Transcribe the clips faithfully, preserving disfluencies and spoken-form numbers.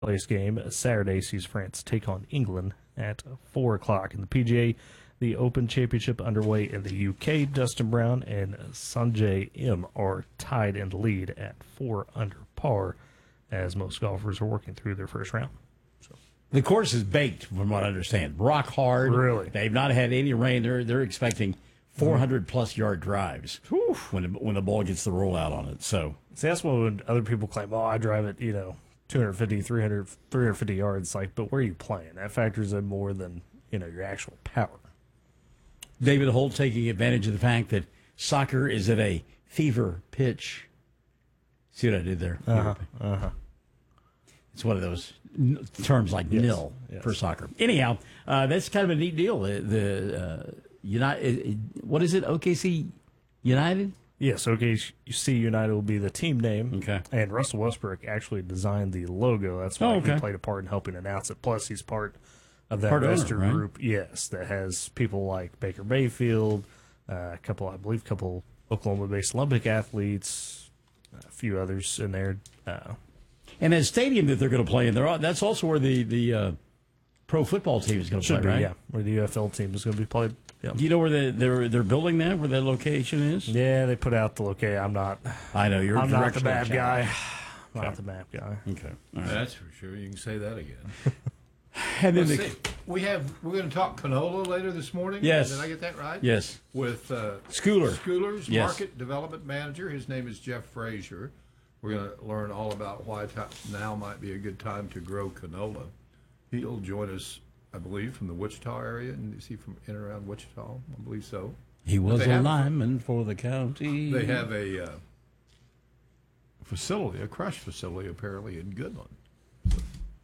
place game Saturday sees France take on England at four o'clock. In the P G A, the Open Championship underway in the U K. Dustin Brown and Sanjay M are tied in the lead at four under par as most golfers are working through their first round. So the course is baked, from what I understand. Rock hard. Really? They've not had any rain. They're they're expecting four hundred plus yard drives when the, when the ball gets the rollout on it. So See, that's when other people claim, oh, I drive it, you know, two fifty, three hundred, three fifty yards. Like, but where are you playing? That factors in more than, you know, your actual power. David Holt taking advantage of the fact that soccer is at a fever pitch. See what I did there? Uh-huh, uh-huh. It's one of those n- terms like Yes, nil yes. for soccer. Anyhow, uh, that's kind of a neat deal. The, the uh, United, what is it? O K C United? Yes, O K C United will be the team name. Okay. And Russell Westbrook actually designed the logo. That's why Oh, okay. he played a part in helping announce it. Plus, he's part of that Part owner, investor right? group, yes, that has people like Baker Mayfield, uh, a couple, I believe, a couple Oklahoma-based Olympic athletes, a few others in there. Uh, And that stadium that they're going to play in, they're, that's also where the, the uh, pro football team is going to play, should be, right? yeah, where the U F L team is going to be played. Yeah. Do you know where the, they're they're building that? Where that location is? Yeah, they put out the location. I'm not. I know you're. I'm not the directional map channel. guy. I'm Okay. Not the map guy. Okay. All right. That's for sure. You can say that again. And then Let's the, see. We have. We're going to talk canola later this morning. Yes. Did I get that right? yes, With uh, Schooler. Schooler's Yes. market development manager. His name is Jeff Frazier. We're going to learn all about why ti now might be a good time to grow canola. He'll join us, I believe, from the Wichita area. And is he from in and around Wichita? I believe so. He was They a have- lineman for the county. They have a uh, facility, a crush facility, apparently in Goodland. So.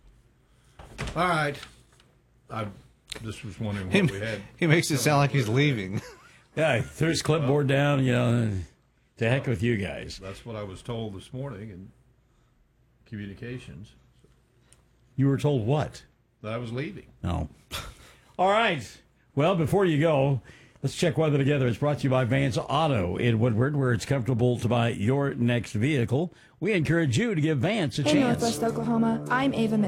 All right. I just was wondering He, what we had. he makes it sound like he's leaving. Yeah, he threw his clipboard down. You know, to heck with you guys. That's what I was told this morning in communications, You were told what? that I was leaving. No. All right. Well, before you go, let's check weather together. It's brought to you by Vance Auto in Woodward, where it's comfortable to buy your next vehicle. We encourage you to give Vance a Hey, chance. Northwest Oklahoma. I'm Ava